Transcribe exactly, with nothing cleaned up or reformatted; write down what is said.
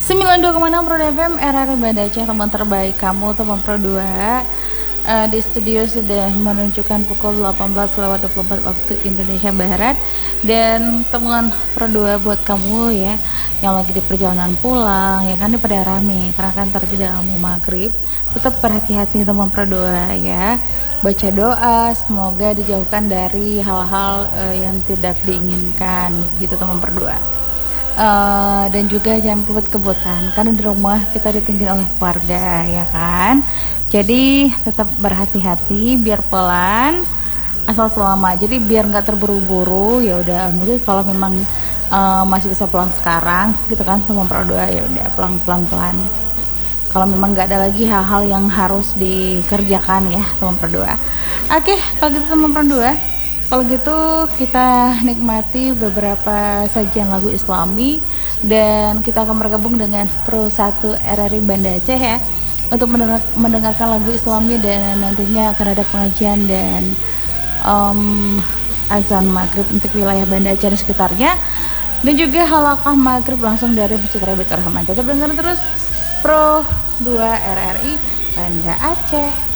sembilan puluh dua koma enam Pro F M R R I Banda Aceh, teman terbaik kamu, teman Pro dua. Uh, di studio sudah menunjukkan pukul delapan belas lewat dua puluh empat waktu Indonesia Barat. Dan temuan Pro dua buat kamu ya yang lagi di perjalanan pulang, ya kan, ini pada rame karena kan ntar tidak mau maghrib. Tetap berhati-hati teman Pro dua ya. Baca doa semoga dijauhkan dari hal-hal uh, yang tidak diinginkan gitu teman Pro dua. Uh, dan juga jangan kebut-kebutan karena di rumah kita ditungguin oleh keluarga, ya kan. Jadi tetap berhati-hati, biar pelan, asal selama. Jadi biar nggak terburu-buru. Ya udah, mungkin kalau memang uh, masih bisa pulang sekarang, gitu kan, teman Pro dua, ya udah pelan-pelan pelan. Kalau memang nggak ada lagi hal-hal yang harus dikerjakan ya, teman Pro dua. Oke, kalau gitu teman Pro dua, kalau gitu kita nikmati beberapa sajian lagu Islami dan kita akan bergabung dengan Pro satu R R I Banda Aceh ya, untuk mendengar, mendengarkan lagu Islami, dan nantinya akan ada pengajian dan um, azan maghrib untuk wilayah Banda Aceh dan sekitarnya, dan juga halaqah maghrib langsung dari Masjid Rabiul Rahman. Tetap dengar terus Pro dua R R I Banda Aceh.